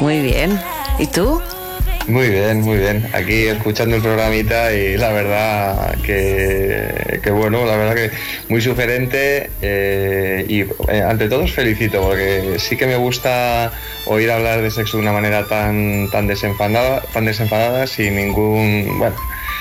Muy bien. ¿Y tú? Muy bien, muy bien. Aquí escuchando el programita y la verdad que bueno, la verdad que muy sugerente y ante todo os felicito porque sí que me gusta oír hablar de sexo de una manera tan desenfadada, sin ningún, bueno,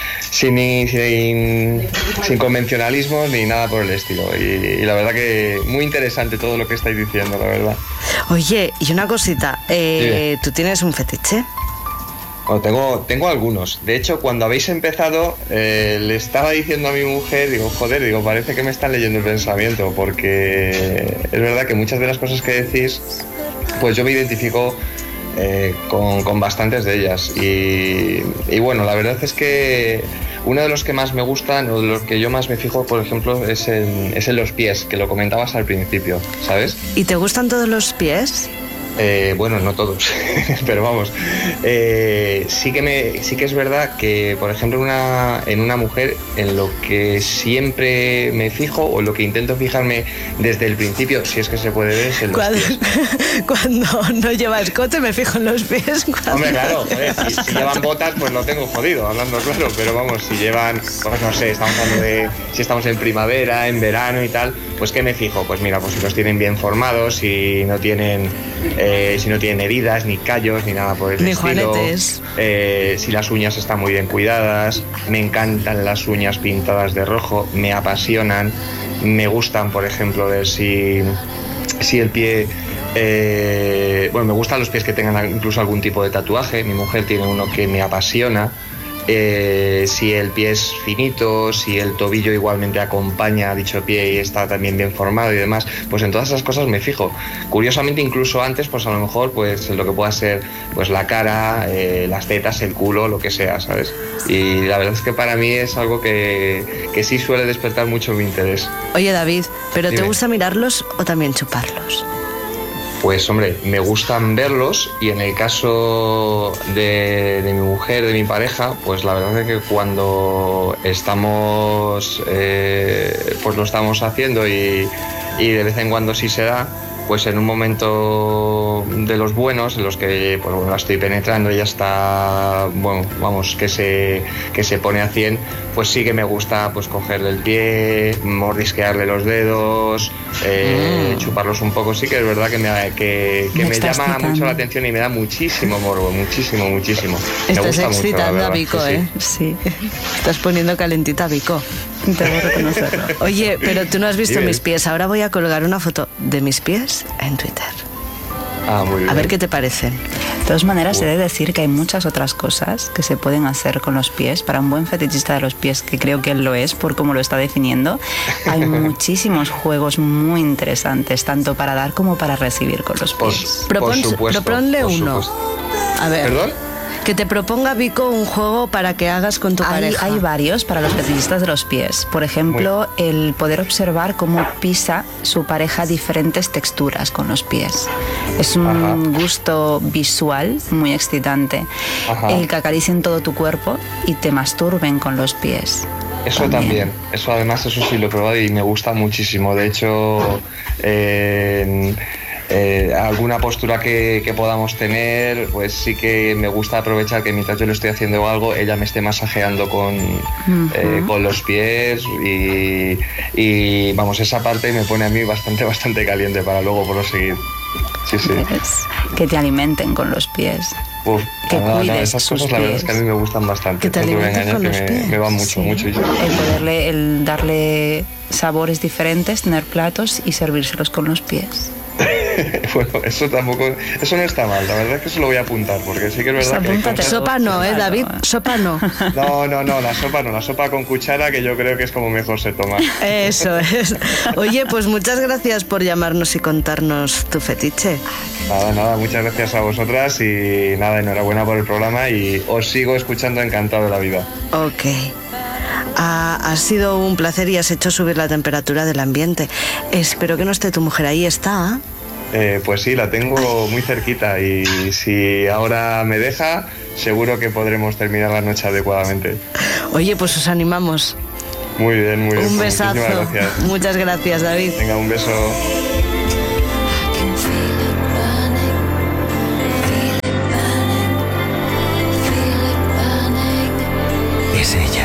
sin convencionalismos ni nada por el estilo. Y la verdad que muy interesante todo lo que estáis diciendo, la verdad. Oye, y una cosita, ¿tú tienes un fetiche? Bueno, tengo algunos. De hecho, cuando habéis empezado, le estaba diciendo a mi mujer, digo, parece que me están leyendo el pensamiento, porque es verdad que muchas de las cosas que decís, pues yo me identifico con bastantes de ellas. Y bueno, la verdad es que uno de los que más me gustan, o de los que yo más me fijo, por ejemplo, es en los pies, que lo comentabas al principio, ¿sabes? ¿Y te gustan todos los pies? Bueno, no todos, pero vamos, sí que es verdad que, por ejemplo, en una mujer, en lo que siempre me fijo o lo que intento fijarme desde el principio, si es que se puede ver, es en los pies. Cuando no lleva escote me fijo en los pies. Hombre, claro, joder, si llevan botas pues lo tengo jodido, hablando claro, pero vamos, si llevan, pues no sé, estamos hablando de si estamos en primavera, en verano y tal, pues ¿qué me fijo? Pues mira, pues si los tienen bien formados, si no tienen heridas, ni callos, ni nada por el ni estilo. Juanetes. Si las uñas están muy bien cuidadas. Me encantan las uñas pintadas de rojo, me apasionan. Me gustan, por ejemplo, ver si el pie... bueno, me gustan los pies que tengan incluso algún tipo de tatuaje. Mi mujer tiene uno que me apasiona. Si el pie es finito, si el tobillo igualmente acompaña a dicho pie y está también bien formado y demás, pues en todas esas cosas me fijo. Curiosamente, incluso antes, pues a lo mejor, pues en lo que pueda ser, pues la cara, las tetas, el culo, lo que sea, ¿sabes? Y la verdad es que para mí es algo que sí suele despertar mucho mi interés. Oye, David, ¿pero Dime. te gusta mirarlos o también chuparlos? Pues hombre, me gustan verlos y en el caso de mi mujer, de mi pareja, pues la verdad es que cuando estamos, pues lo estamos haciendo y de vez en cuando sí se da, pues en un momento de los buenos, en los que pues bueno, la estoy penetrando y ya está, bueno, vamos, que se pone a 100, pues sí que me gusta pues cogerle el pie, mordisquearle los dedos, chuparlos un poco. Sí que es verdad que me llama mucho la atención y me da muchísimo morbo, muchísimo. Estás excitando a Vico, ¿eh? Sí. Estás poniendo calentita a Vico. Debo reconocerlo. Oye, pero tú no has visto mis pies. Ahora voy a colgar una foto de mis pies en Twitter. Muy bien. A ver qué te parecen. De todas maneras, he de decir que hay muchas otras cosas que se pueden hacer con los pies. Para un buen fetichista de los pies, que creo que él lo es por cómo lo está definiendo, hay muchísimos juegos muy interesantes, tanto para dar como para recibir con los pies. Proponle uno. A ver. ¿Perdón? Que te proponga Vico un juego para que hagas con tu pareja. Hay varios para los fetichistas de los pies. Por ejemplo, el poder observar cómo pisa su pareja diferentes texturas con los pies. Es un gusto visual muy excitante. El que acaricien todo tu cuerpo y te masturben con los pies. Eso también. Eso además, eso sí lo he probado y me gusta muchísimo. De hecho, alguna postura que podamos tener, pues sí que me gusta aprovechar que mientras yo le estoy haciendo algo, ella me esté masajeando con los pies y vamos, esa parte me pone a mí bastante caliente para luego proseguir. Sí. Que te alimenten con los pies. Que cuides esas sus cosas, la verdad es que a mí me gustan bastante. Que te alimenten con los pies. Me van mucho. El darle sabores diferentes, tener platos y servírselos con los pies. Bueno, eso no está mal, la verdad es que eso lo voy a apuntar, porque sí que es verdad que hay cosas... Sopa no, David, sopa no. No, la sopa con cuchara, que yo creo que es como mejor se toma. Eso es. Oye, pues muchas gracias por llamarnos y contarnos tu fetiche. Nada, muchas gracias a vosotras y nada, enhorabuena por el programa y os sigo escuchando encantado de la vida. Ok. Ha sido un placer y has hecho subir la temperatura del ambiente. Espero que no esté tu mujer ahí, ¿está? Pues sí, la tengo muy cerquita y si ahora me deja, seguro que podremos terminar la noche adecuadamente. Oye, pues os animamos. Muy bien. Un besazo. Muchísimas gracias. Muchas gracias, David. Venga, un beso. es ella.